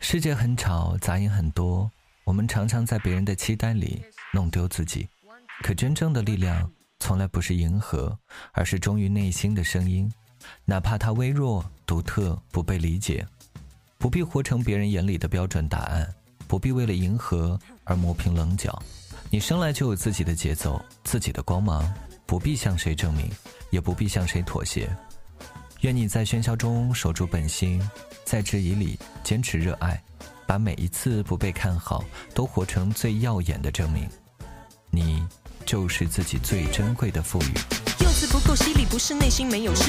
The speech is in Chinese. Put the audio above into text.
世界很吵，杂音很多，我们常常在别人的期待里弄丢自己。可真正的力量从来不是迎合，而是忠于内心的声音，哪怕它微弱、独特、不被理解。不必活成别人眼里的标准答案，不必为了迎合而磨平棱角。你生来就有自己的节奏，自己的光芒，不必向谁证明，也不必向谁妥协。愿你在喧嚣中守住本心，在质疑里坚持热爱，把每一次不被看好都活成最耀眼的证明。你就是自己最珍贵的赋予。 用词不够犀利，不是内心没有诗